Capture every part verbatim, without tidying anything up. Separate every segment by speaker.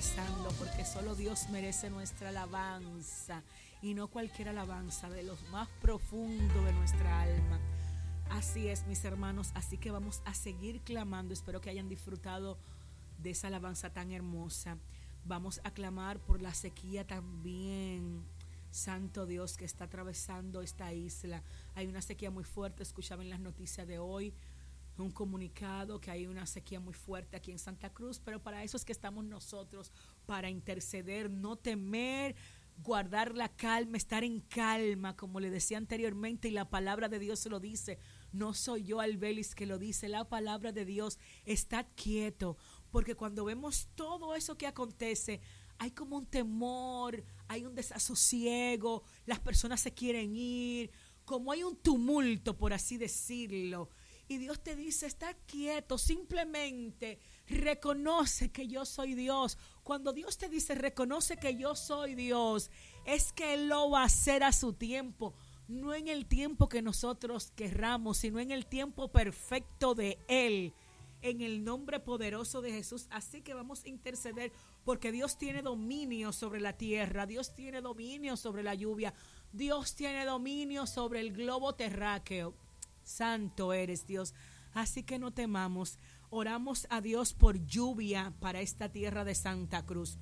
Speaker 1: atravesando, porque solo Dios merece nuestra alabanza y no cualquier alabanza, de lo más profundo de nuestra alma. Así es, mis hermanos, así que vamos a seguir clamando. Espero que hayan disfrutado de esa alabanza tan hermosa. Vamos a clamar por la sequía también. Santo Dios, que está atravesando esta isla. Hay una sequía muy fuerte. Escuchaba en las noticias de hoy un comunicado que hay una sequía muy fuerte aquí en Santa Cruz, pero para eso es que estamos nosotros, para interceder, no temer, guardar la calma, estar en calma, como le decía anteriormente, y la palabra de Dios lo dice. No soy yo, Albelis, que lo dice, la palabra de Dios. Estad quieto, porque cuando vemos todo eso que acontece, hay como un temor, hay un desasosiego, las personas se quieren ir, como hay un tumulto, por así decirlo. Y Dios te dice, está quieto, simplemente reconoce que yo soy Dios. Cuando Dios te dice, reconoce que yo soy Dios, es que Él lo va a hacer a su tiempo, no en el tiempo que nosotros querramos, sino en el tiempo perfecto de Él, en el nombre poderoso de Jesús. Así que vamos a interceder, porque Dios tiene dominio sobre la tierra, Dios tiene dominio sobre la lluvia, Dios tiene dominio sobre el globo terráqueo. Santo eres, Dios. Así que no temamos. Oramos a Dios por lluvia para esta tierra de Santa Cruz.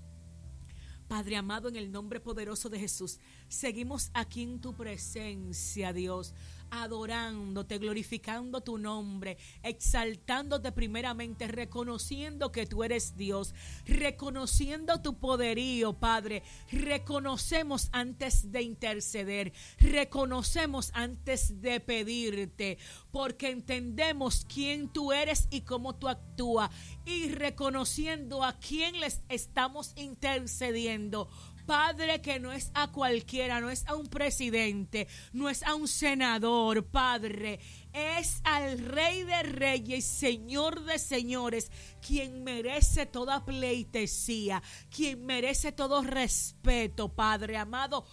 Speaker 1: Padre amado, en el nombre poderoso de Jesús, seguimos aquí en tu presencia, Dios, adorándote, glorificando tu nombre, exaltándote primeramente, reconociendo que tú eres Dios, reconociendo tu poderío, Padre. Reconocemos antes de interceder, reconocemos antes de pedirte, porque entendemos quién tú eres y cómo tú actúas, y reconociendo a quién les estamos intercediendo. Padre, que no es a cualquiera, no es a un presidente, no es a un senador, Padre, es al Rey de Reyes y Señor de Señores, quien merece toda pleitesía, quien merece todo respeto, Padre amado.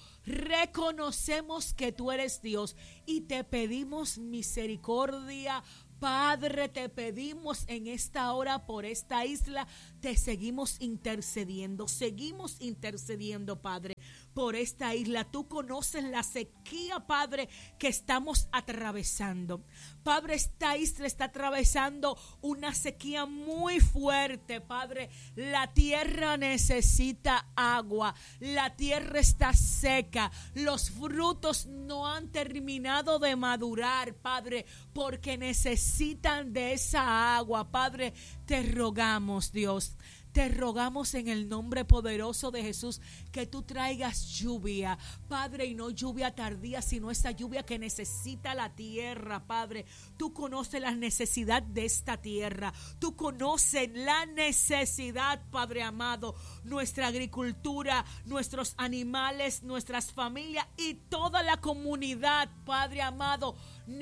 Speaker 1: Reconocemos que tú eres Dios y te pedimos misericordia, Padre. Te pedimos en esta hora por esta isla, te seguimos intercediendo, seguimos intercediendo, Padre, por esta isla. Tú conoces la sequía, Padre, que estamos atravesando. Padre, esta isla está atravesando una sequía muy fuerte, Padre. La tierra necesita agua, la tierra está seca, los frutos no han terminado de madurar, Padre, porque necesitan de esa agua, Padre. Te rogamos, Dios, te rogamos en el nombre poderoso de Jesús que tú traigas lluvia, Padre, y no lluvia tardía, sino esa lluvia que necesita la tierra, Padre. Tú conoces la necesidad de esta tierra, tú conoces la necesidad, Padre amado, nuestra agricultura, nuestros animales, nuestras familias y toda la comunidad, Padre amado,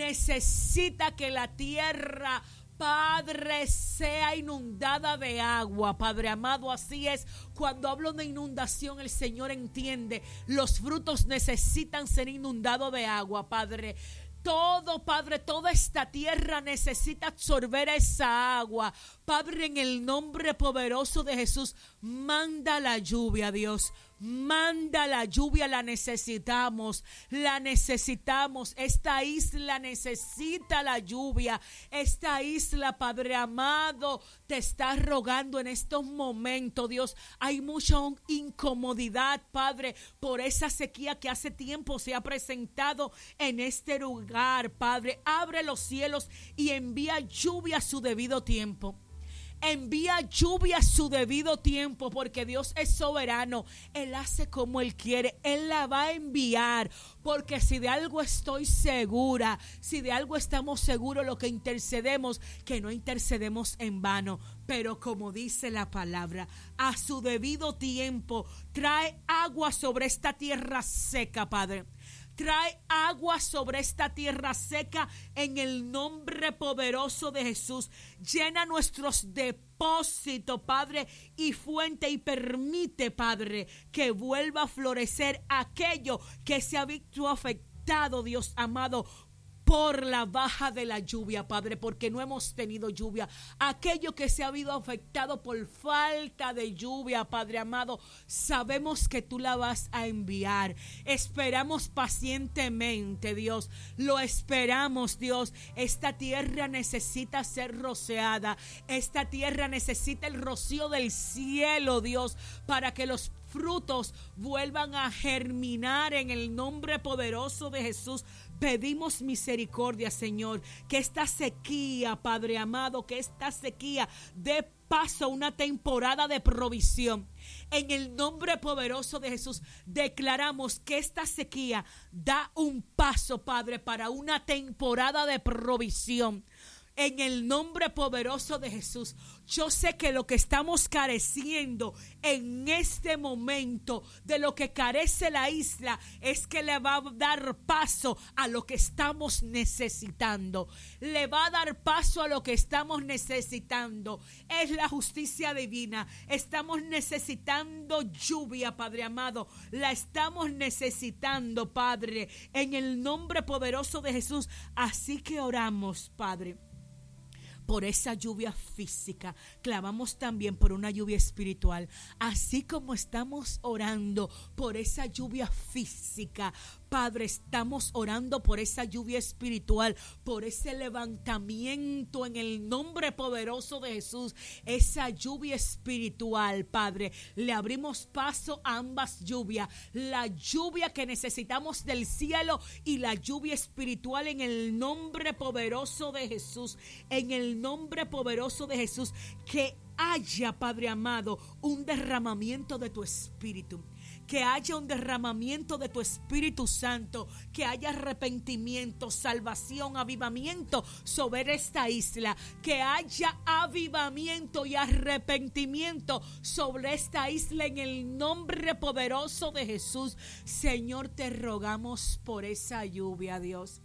Speaker 1: necesita que la tierra, Padre, sea inundada de agua, Padre amado. Así es, cuando hablo de inundación, el Señor entiende, los frutos necesitan ser inundados de agua, Padre. Todo, Padre, toda esta tierra necesita absorber esa agua. Padre, en el nombre poderoso de Jesús, manda la lluvia, Dios. Manda la lluvia, la necesitamos, la necesitamos. Esta isla necesita la lluvia. Esta isla, Padre amado, te está rogando en estos momentos, Dios. Hay mucha incomodidad, Padre, por esa sequía que hace tiempo se ha presentado en este lugar, Padre. Abre los cielos y envía lluvia a su debido tiempo. Envía lluvia a su debido tiempo, porque Dios es soberano. Él hace como Él quiere. Él la va a enviar, porque si de algo estoy segura, si de algo estamos seguros, lo que intercedemos, que no intercedemos en vano. Pero como dice la palabra, a su debido tiempo trae agua sobre esta tierra seca, Padre. Trae agua sobre esta tierra seca en el nombre poderoso de Jesús. Llena nuestros depósitos, Padre, y fuente, y permite, Padre, que vuelva a florecer aquello que se ha visto afectado, Dios amado, por la baja de la lluvia, Padre, porque no hemos tenido lluvia. Aquello que se ha habido afectado por falta de lluvia, Padre amado, sabemos que tú la vas a enviar. Esperamos pacientemente, Dios. Lo esperamos, Dios. Esta tierra necesita ser rociada. Esta tierra necesita el rocío del cielo, Dios, para que los frutos vuelvan a germinar en el nombre poderoso de Jesús. Pedimos misericordia, Señor, que esta sequía, Padre amado, que esta sequía dé paso a una temporada de provisión. En el nombre poderoso de Jesús, declaramos que esta sequía da un paso, Padre, para una temporada de provisión. En el nombre poderoso de Jesús, yo sé que lo que estamos careciendo en este momento, de lo que carece la isla, es que le va a dar paso a lo que estamos necesitando. Le va a dar paso a lo que estamos necesitando. Es la justicia divina. Estamos necesitando lluvia, Padre amado. La estamos necesitando, Padre, en el nombre poderoso de Jesús. Así que oramos, Padre, por esa lluvia física. Clamamos también por una lluvia espiritual. Así como estamos orando por esa lluvia física, Padre, estamos orando por esa lluvia espiritual, por ese levantamiento en el nombre poderoso de Jesús. Esa lluvia espiritual, Padre, le abrimos paso a ambas lluvias. La lluvia que necesitamos del cielo y la lluvia espiritual en el nombre poderoso de Jesús. En el nombre poderoso de Jesús, que haya, Padre amado, un derramamiento de tu espíritu. Que haya un derramamiento de tu Espíritu Santo, que haya arrepentimiento, salvación, avivamiento sobre esta isla, que haya avivamiento y arrepentimiento sobre esta isla en el nombre poderoso de Jesús. Señor, te rogamos por esa lluvia, Dios.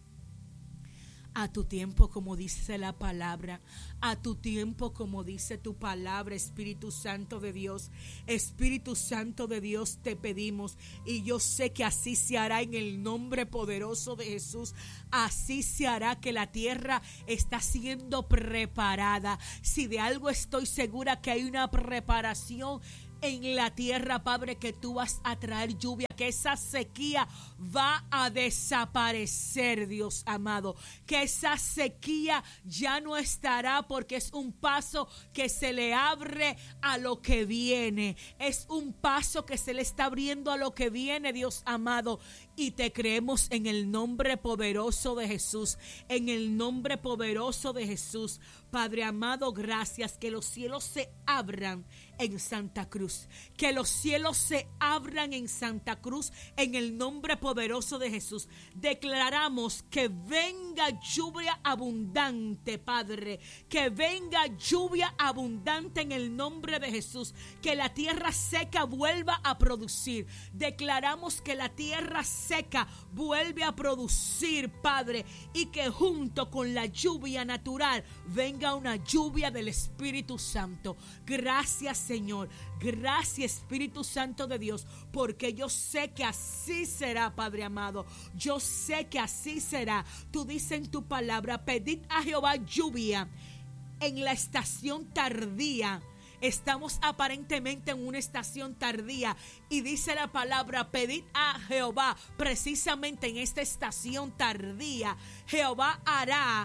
Speaker 1: A tu tiempo, como dice la palabra, a tu tiempo, como dice tu palabra, Espíritu Santo de Dios. Espíritu Santo de Dios, te pedimos, y yo sé que así se hará en el nombre poderoso de Jesús. Así se hará, que la tierra está siendo preparada. Si de algo estoy segura, que hay una preparación en la tierra, Padre, que tú vas a traer lluvia, que esa sequía va a desaparecer, Dios amado, que esa sequía ya no estará, porque es un paso que se le abre a lo que viene, es un paso que se le está abriendo a lo que viene, Dios amado, y te creemos en el nombre poderoso de Jesús, en el nombre poderoso de Jesús. Padre amado, gracias, que los cielos se abran en Santa Cruz, que los cielos se abran en Santa Cruz, en el nombre poderoso de Jesús. Declaramos que venga lluvia abundante, Padre, que venga lluvia abundante en el nombre de Jesús, que la tierra seca vuelva a producir. Declaramos que la tierra seca vuelve a producir, Padre, y que junto con la lluvia natural venga una lluvia del Espíritu Santo. Gracias, Señor. Gracias, Espíritu Santo de Dios, porque yo sé que así será, Padre amado. Yo sé que así será. Tú dices en tu palabra: pedid a Jehová lluvia en la estación tardía. Estamos aparentemente en una estación tardía, y dice la palabra: pedid a Jehová precisamente en esta estación tardía. Jehová hará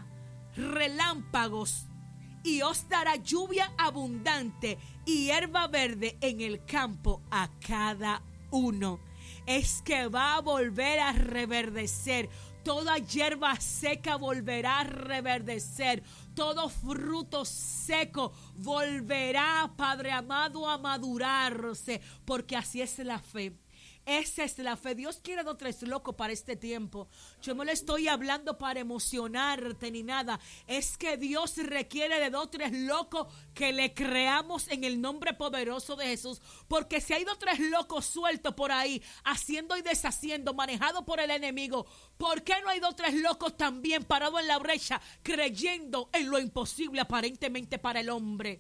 Speaker 1: relámpagos y os dará lluvia abundante y hierba verde en el campo a cada uno. Es que va a volver a reverdecer. Toda hierba seca volverá a reverdecer. Todo fruto seco volverá, Padre amado, a madurarse, porque así es la fe. Esa es la fe. Dios quiere dos tres locos para este tiempo. Yo no le estoy hablando para emocionarte ni nada. Es que Dios requiere de dos tres locos que le creamos en el nombre poderoso de Jesús. Porque si hay dos tres locos sueltos por ahí, haciendo y deshaciendo, manejados por el enemigo, ¿por qué no hay dos tres locos también parados en la brecha, creyendo en lo imposible aparentemente para el hombre?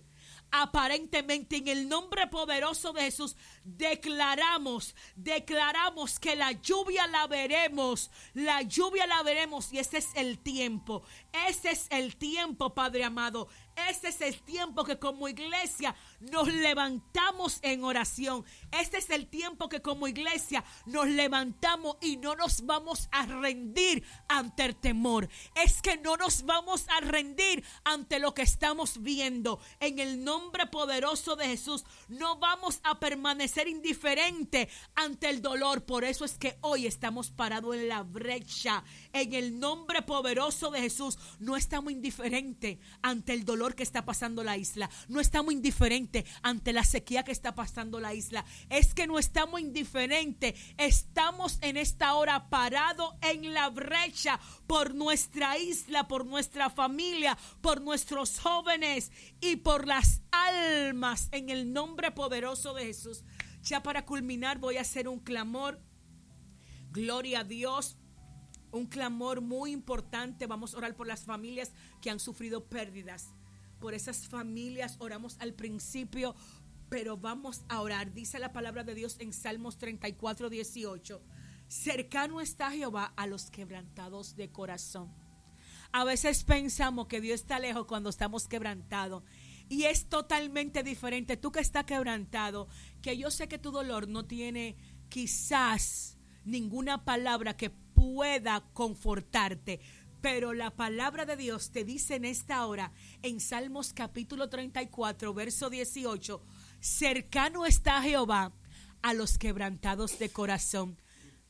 Speaker 1: aparentemente. En el nombre poderoso de Jesús declaramos, declaramos que la lluvia la veremos, la lluvia la veremos y ese es el tiempo, ese es el tiempo, Padre amado. Este es el tiempo que como iglesia nos levantamos en oración. Este es el tiempo que como iglesia nos levantamos y no nos vamos a rendir ante el temor. Es que no nos vamos a rendir ante lo que estamos viendo. En el nombre poderoso de Jesús no vamos a permanecer indiferente ante el dolor. Por eso es que hoy estamos parados en la brecha. En el nombre poderoso de Jesús no estamos indiferentes ante el dolor que está pasando la isla, no estamos indiferentes ante la sequía que está pasando la isla, es que no estamos indiferentes, estamos en esta hora parados en la brecha por nuestra isla, por nuestra familia, por nuestros jóvenes y por las almas, en el nombre poderoso de Jesús. Ya para culminar voy a hacer un clamor, gloria a Dios, un clamor muy importante. Vamos a orar por las familias que han sufrido pérdidas. Por esas familias oramos al principio, pero vamos a orar. Dice la palabra de Dios en Salmos treinta y cuatro, dieciocho. Cercano está Jehová a los quebrantados de corazón. A veces pensamos que Dios está lejos cuando estamos quebrantados. Y es totalmente diferente. Tú que estás quebrantado, que yo sé que tu dolor no tiene quizás ninguna palabra que pueda confortarte. Pero la palabra de Dios te dice en esta hora, en Salmos capítulo treinta y cuatro, verso dieciocho, cercano está Jehová a los quebrantados de corazón.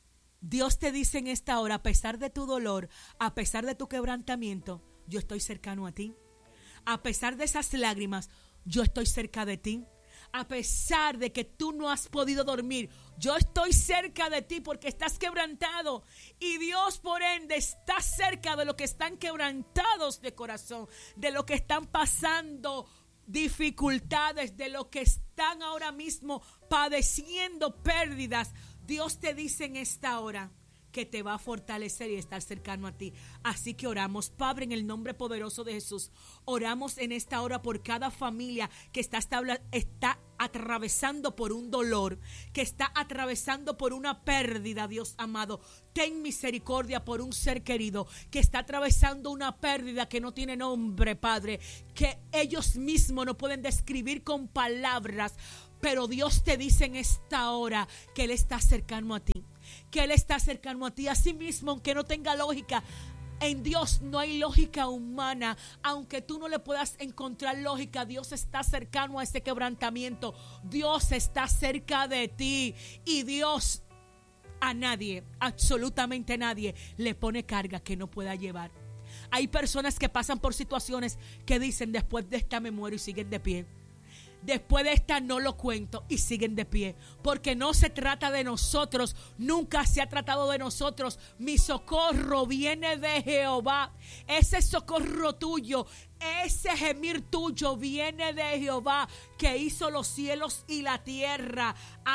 Speaker 1: Dios te dice en esta hora, a pesar de tu dolor, a pesar de tu quebrantamiento, yo estoy cercano a ti. A pesar de esas lágrimas, yo estoy cerca de ti. A pesar de que tú no has podido dormir, yo estoy cerca de ti porque estás quebrantado. Y Dios, por ende, está cerca de los que están quebrantados de corazón, de los que están pasando dificultades, de los que están ahora mismo padeciendo pérdidas. Dios te dice en esta hora que te va a fortalecer y estar cercano a ti. Así que oramos, Padre, en el nombre poderoso de Jesús. Oramos en esta hora por cada familia que está, está atravesando por un dolor, que está atravesando por una pérdida, Dios amado. Ten misericordia por un ser querido que está atravesando una pérdida que no tiene nombre, Padre, que ellos mismos no pueden describir con palabras. Pero Dios te dice en esta hora que Él está cercano a ti, que Él está cercano a ti. Así mismo, aunque no tenga lógica, en Dios no hay lógica humana. Aunque tú no le puedas encontrar lógica, Dios está cercano a ese quebrantamiento. Dios está cerca de ti. Y Dios a nadie, absolutamente nadie, le pone carga que no pueda llevar. Hay personas que pasan por situaciones que dicen, después de esta me muero, y siguen de pie. Después de esta no lo cuento y siguen de pie, porque no se trata de nosotros, nunca se ha tratado de nosotros. Mi socorro viene de Jehová. Ese socorro tuyo, ese gemir tuyo viene de Jehová, que hizo los cielos y la tierra.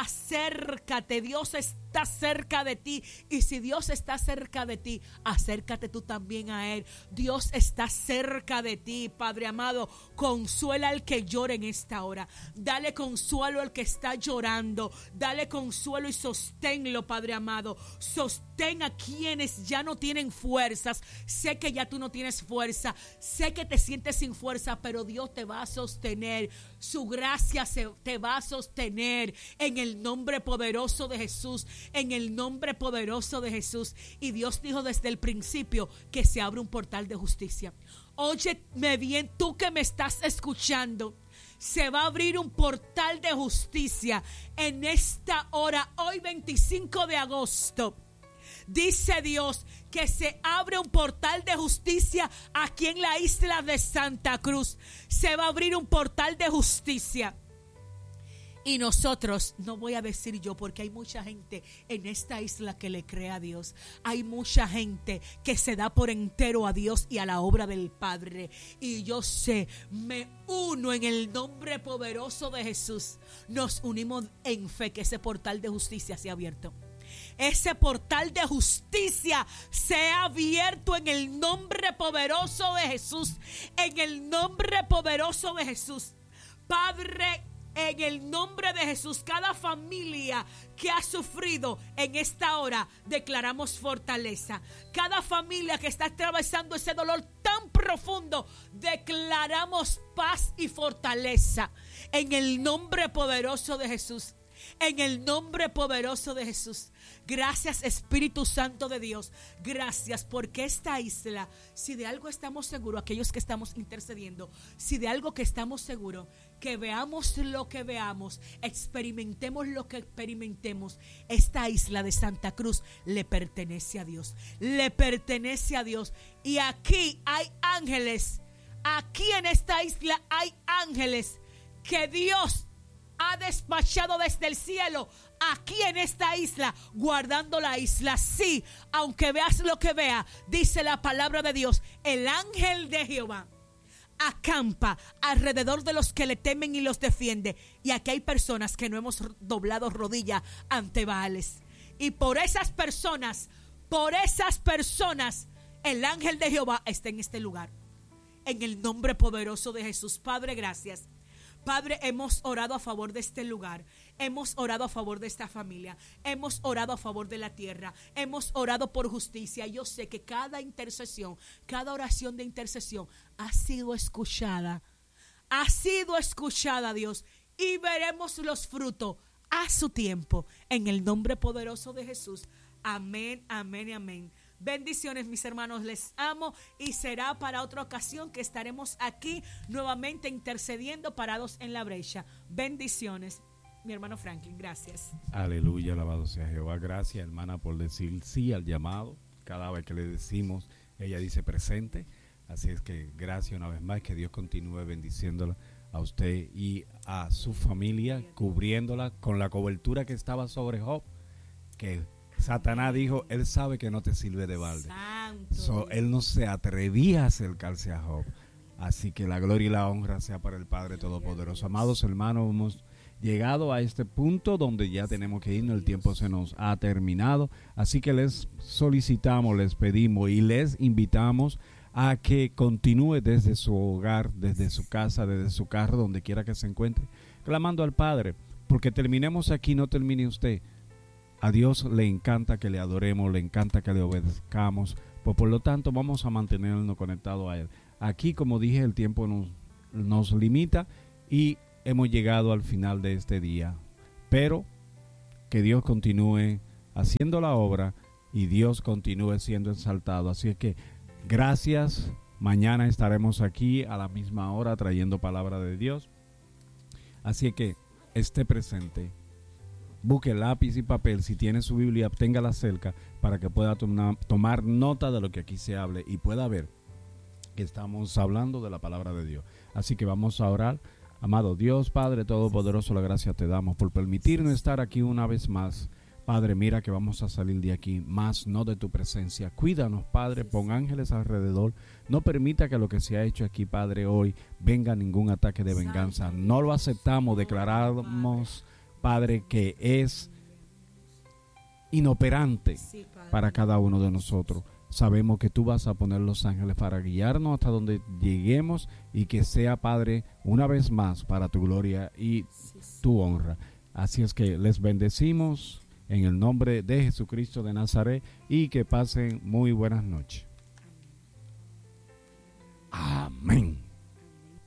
Speaker 1: Acércate, Dios está cerca de ti, y si Dios está cerca de ti, acércate tú también a Él. Dios está cerca de ti, Padre amado. Consuela al que llora en esta hora, dale consuelo al que está llorando, dale consuelo y sosténlo, Padre amado. Sostén a quienes ya no tienen fuerzas. Sé que ya tú no tienes fuerza, sé que te sientes sin fuerza, pero Dios te va a sostener. Su gracia se, te va a sostener en el nombre poderoso de Jesús, en el nombre poderoso de Jesús. Y Dios dijo desde el principio que se abre un portal de justicia. Óyeme bien, tú que me estás escuchando, se va a abrir un portal de justicia en esta hora, hoy veinticinco de agosto. Dice Dios que se abre un portal de justicia aquí en la isla de Santa Cruz. Se va a abrir un portal de justicia. Y nosotros, no voy a decir yo, porque hay mucha gente en esta isla que le cree a Dios. Hay mucha gente que se da por entero a Dios y a la obra del Padre. Y yo sé, me uno en el nombre poderoso de Jesús. Nos unimos en fe que ese portal de justicia se ha abierto. Ese portal de justicia se ha abierto en el nombre poderoso de Jesús. En el nombre poderoso de Jesús. Padre, en el nombre de Jesús, cada familia que ha sufrido en esta hora, declaramos fortaleza. Cada familia que está atravesando ese dolor tan profundo, declaramos paz y fortaleza. En el nombre poderoso de Jesús. En el nombre poderoso de Jesús. Gracias, Espíritu Santo de Dios. Gracias porque esta isla, si de algo estamos seguros, aquellos que estamos intercediendo, si de algo que estamos seguros, que veamos lo que veamos, experimentemos lo que experimentemos, esta isla de Santa Cruz le pertenece a Dios. Le pertenece a Dios. Y aquí hay ángeles. Aquí en esta isla hay ángeles que Dios ha despachado desde el cielo aquí en esta isla, guardando la isla. Sí, aunque veas lo que vea, dice la palabra de Dios, el ángel de Jehová acampa alrededor de los que le temen y los defiende. Y aquí hay personas que no hemos doblado rodilla ante Baales, y por esas personas, por esas personas, el ángel de Jehová está en este lugar. En el nombre poderoso de Jesús, Padre, gracias. Padre, hemos orado a favor de este lugar, hemos orado a favor de esta familia, hemos orado a favor de la tierra, hemos orado por justicia. Yo sé que cada intercesión, cada oración de intercesión ha sido escuchada, ha sido escuchada, Dios, y veremos los frutos a su tiempo, en el nombre poderoso de Jesús. Amén, amén y amén. Bendiciones, mis hermanos, les amo, y será para otra ocasión que estaremos aquí nuevamente intercediendo, parados en la brecha. Bendiciones, mi hermano Franklin, gracias.
Speaker 2: Aleluya, alabado sea Jehová. Gracias, hermana, por decir sí al llamado. Cada vez que le decimos, ella dice presente. Así es que gracias una vez más, que Dios continúe bendiciéndola a usted y a su familia, cubriéndola con la cobertura que estaba sobre Job, que Satanás dijo, él sabe que no te sirve de balde. So, él no se atrevía a acercarse a Job. Así que la gloria y la honra sea para el Padre Todopoderoso. Amados hermanos, hemos llegado a este punto donde ya tenemos que irnos. El tiempo se nos ha terminado. Así que les solicitamos, les pedimos y les invitamos a que continúe desde su hogar, desde su casa, desde su carro, donde quiera que se encuentre, clamando al Padre. Porque terminemos aquí, no termine usted. A Dios le encanta que le adoremos, le encanta que le obedezcamos, pues por lo tanto vamos a mantenernos conectados a Él. Aquí, como dije, el tiempo nos, nos limita y hemos llegado al final de este día. Pero que Dios continúe haciendo la obra y Dios continúe siendo exaltado. Así es que gracias. Mañana estaremos aquí a la misma hora trayendo palabra de Dios. Así es que esté presente. Busque lápiz y papel, si tiene su Biblia, téngala cerca para que pueda tomar, tomar nota de lo que aquí se hable y pueda ver que estamos hablando de la palabra de Dios. Así que vamos a orar. Amado Dios, Padre Todopoderoso, la gracia te damos por permitirnos estar aquí una vez más. Padre, mira que vamos a salir de aquí, más no de tu presencia. Cuídanos, Padre, pon ángeles alrededor. No permita que lo que se ha hecho aquí, Padre, hoy venga ningún ataque de venganza. No lo aceptamos, declaramos, Padre, que es inoperante sí, para cada uno de nosotros. Sabemos que tú vas a poner los ángeles para guiarnos hasta donde lleguemos y que sea, Padre, una vez más para tu gloria y sí, sí. tu honra. Así es que les bendecimos en el nombre de Jesucristo de Nazaret y que pasen muy buenas noches. Amén.